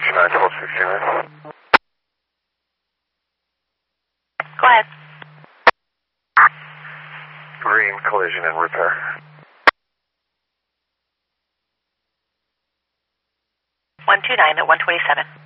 129, 1269. Go ahead. Green collision and repair. 129 at 127.